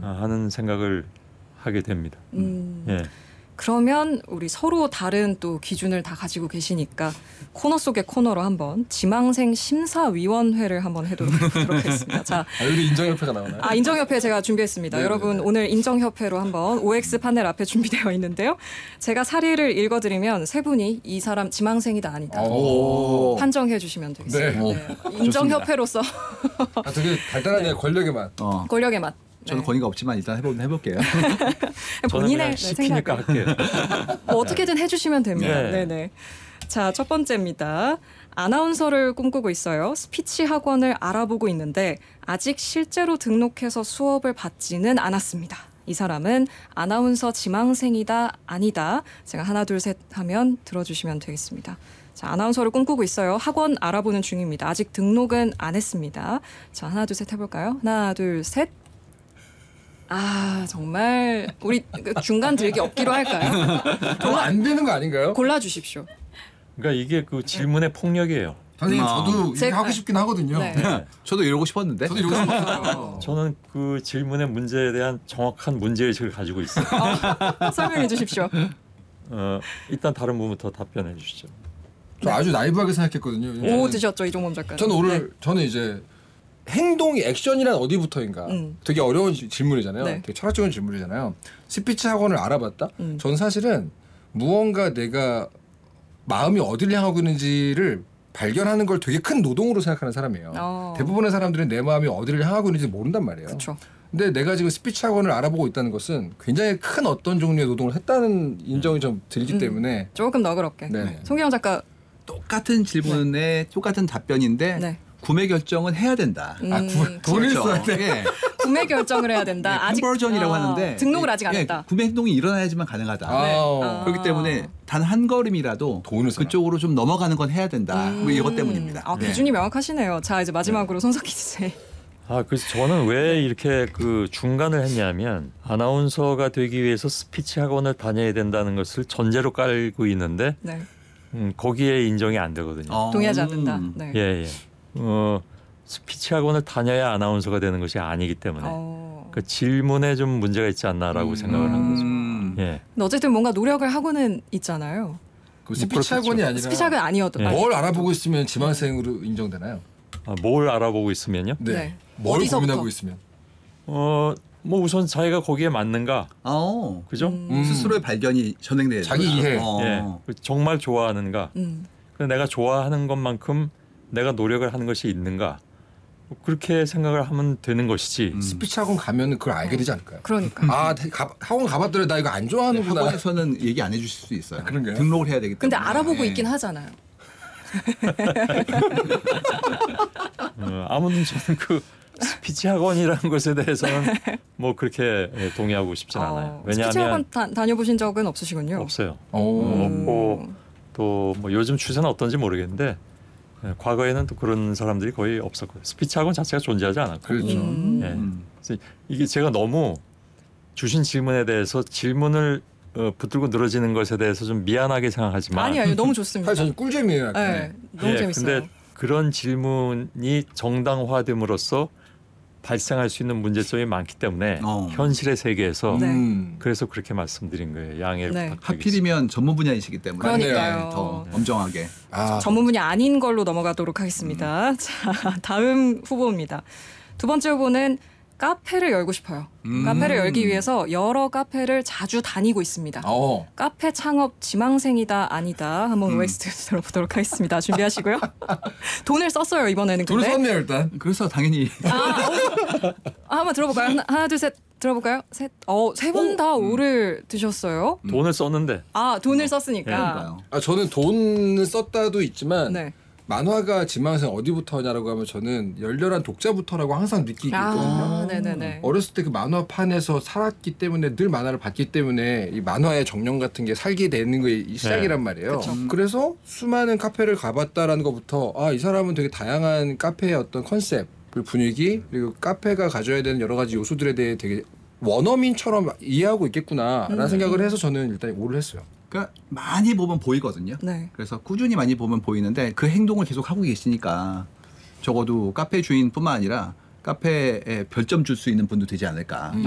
하는 생각을 하게 됩니다. 예. 그러면 우리 서로 다른 또 기준을 다 가지고 계시니까 코너 속의 코너로 한번 지망생 심사위원회를 한번 해도록 하겠습니다. 자, 여기 인정협회가 나오나요? 인정협회 제가 준비했습니다. 네네네. 여러분 오늘 인정협회로 한번 OX 판넬 앞에 준비되어 있는데요. 제가 사례를 읽어드리면 세 분이 이 사람 지망생이다 아니다 오. 판정해 주시면 되겠습니다. 네. 네. 인정협회로서 되게 달달하네요. 권력의 맛. 권력의 맛. 저는 권위가 없지만 일단 해볼게요. 저는 본인의 그냥 시키니까 할게요. 뭐 어떻게든 해주시면 됩니다. 네. 네네. 자, 첫 번째입니다. 아나운서를 꿈꾸고 있어요. 스피치 학원을 알아보고 있는데 아직 실제로 등록해서 수업을 받지는 않았습니다. 이 사람은 아나운서 지망생이다 아니다. 제가 하나 둘 셋 하면 들어주시면 되겠습니다. 자, 아나운서를 꿈꾸고 있어요. 학원 알아보는 중입니다. 아직 등록은 안 했습니다. 자, 하나 둘 셋 해볼까요? 하나 둘 셋. 아, 정말 우리 중간 들기 없기로 할까요? 안 되는 거 아닌가요? 골라주십시오. 그러니까 이게 그 질문의 폭력이에요. 선생님 저도 이렇게 제가- 하고 싶긴 하거든요. 네. 저도 이러고 싶었는데. 저도 이러고 싶었어요. 저는 그 질문의 문제에 대한 정확한 문제의식을 가지고 있어요. 설명해 주십시오. 일단 다른 분부터 답변해 주시죠. 저 아주 나이브하게 생각했거든요. 오 드셨죠 이종범 작가님. 저는 오늘 네. 저는 이제 행동이 액션이란 어디부터인가 되게 어려운 질문이잖아요. 네. 되게 철학적인 질문이잖아요. 스피치 학원을 알아봤다? 전 사실은 무언가 내가 마음이 어디를 향하고 있는지를 발견하는 걸 되게 큰 노동으로 생각하는 사람이에요. 대부분의 사람들은 내 마음이 어디를 향하고 있는지 모른단 말이에요. 그렇죠. 근데 내가 지금 스피치 학원을 알아보고 있다는 것은 굉장히 큰 어떤 종류의 노동을 했다는 인정이 좀 들기 때문에 조금 너그럽게. 네. 송기영 작가. 똑같은 질문에 똑같은 답변인데 네. 구매 결정은 해야 된다. 돈을 써야 돼. 예. 구매 결정을 해야 된다. 아직 컨버전이라고 하는데 등록을 아직 안 예, 했다. 구매 행동이 일어나야지만 가능하다. 아. 그렇기 때문에 단 한 걸음이라도 돈을 써라. 그쪽으로 좀 넘어가는 건 해야 된다. 뭐 이것 때문입니다. 아, 기준이 명확하시네요. 자, 이제 마지막으로 손석희 씨. 그래서 저는 왜 이렇게 그 중간을 했냐면 아나운서가 되기 위해서 스피치 학원을 다녀야 된다는 것을 전제로 깔고 있는데 네. 거기에 인정이 안 되거든요. 동의하지 않는다. 네. 예. 스피치 학원을 다녀야 아나운서가 되는 것이 아니기 때문에 그 질문에 좀 문제가 있지 않나라고 생각을 한 거죠. 예. 근데 어쨌든 뭔가 노력을 하고는 있잖아요. 그 스피치 학원이 아니라 스피치 학원 아니어도. 뭘 알아보고 있으면 지망생으로 인정되나요? 뭘 알아보고 있으면요? 네. 뭘 어디서부터? 고민하고 있으면? 뭐 우선 자기가 거기에 맞는가, 그죠? 스스로의 발견이 전행돼야 자기 이해. 예. 정말 좋아하는가, 내가 좋아하는 것만큼 내가 노력을 하는 것이 있는가, 그렇게 생각을 하면 되는 것이지. 스피치 학원 가면 그걸 알게 되지 않을까요? 그러니까. 학원 가봤더니 나 이거 안 좋아하는구나. 학원에서는 얘기 안 해주실 수 있어요. 그런가요? 등록을 해야 되기 때문에. 근데 알아보고 있긴 하잖아요. 아무튼 저는 그 스피치 학원이라는 것에 대해서는 뭐 그렇게 동의하고 싶진 않아요. 스피치 왜냐하면 학원 다녀보신 적은 없으시군요. 없어요. 오. 없고 또 뭐 요즘 추세는 어떤지 모르겠는데 과거에는 또 그런 사람들이 거의 없었고요. 스피치 학원 자체가 존재하지 않았고. 그렇죠. 그래서 이게 제가 너무 주신 질문에 대해서 질문을 붙들고 늘어지는 것에 대해서 좀 미안하게 생각하지만 아니요, 너무 좋습니다. 사실 저는 꿀잼이에요. 네, 너무 재밌어요. 근데 그런 질문이 정당화됨으로써 발생할 수 있는 문제점이 많기 때문에 현실의 세계에서 그래서 그렇게 말씀드린 거예요. 양해를 부탁드리겠습니다. 하필이면 전문 분야이시기 때문에 그러니까요. 더 엄정하게. 전문 분야 아닌 걸로 넘어가도록 하겠습니다. 자, 다음 후보입니다. 두 번째 후보는 카페를 열고 싶어요. 카페를 열기 위해서 여러 카페를 자주 다니고 있습니다. 카페 창업 지망생이다 아니다. 한번 OX 들어보도록 하겠습니다. 준비하시고요. 돈을 썼어요 이번에는. 돈을 근데. 썼네요 일단. 그래서 당연히 한번 들어볼까요? 하나 둘 셋 들어볼까요? 셋. 세 분 다 오를 드셨어요. 돈을 썼는데. 돈을 썼으니까. 저는 돈을 썼다도 있지만 네. 만화가 지망생 어디부터 하냐라고 하면 저는 열렬한 독자부터라고 항상 느끼고 있거든요. 네네네. 어렸을 때 그 만화판에서 살았기 때문에 늘 만화를 봤기 때문에 이 만화의 정령 같은 게 살게 되는 게 시작이란 말이에요. 그래서 수많은 카페를 가봤다라는 것부터 이 사람은 되게 다양한 카페의 어떤 컨셉, 그리고 분위기, 그리고 카페가 가져야 되는 여러 가지 요소들에 대해 되게 원어민처럼 이해하고 있겠구나라는 생각을 해서 저는 일단 오를 했어요. 그러니까 많이 보면 보이거든요. 네. 그래서 꾸준히 많이 보면 보이는데 그 행동을 계속 하고 계시니까 적어도 카페 주인뿐만 아니라 카페에 별점 줄 수 있는 분도 되지 않을까.